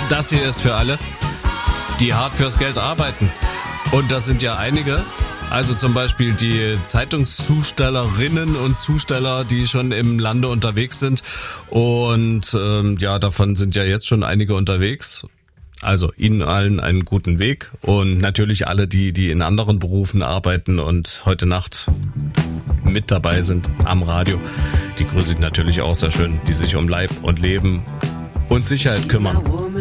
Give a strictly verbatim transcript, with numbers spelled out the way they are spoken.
Das hier ist für alle, die hart fürs Geld arbeiten. Und das sind ja einige. Also zum Beispiel die Zeitungszustellerinnen und Zusteller, die schon im Lande unterwegs sind. Und ähm, ja, davon sind ja jetzt schon einige unterwegs. Also Ihnen allen einen guten Weg. Und natürlich alle, die, die in anderen Berufen arbeiten und heute Nacht mit dabei sind am Radio. Die grüße ich natürlich auch sehr schön, die sich um Leib und Leben und Sicherheit kümmern.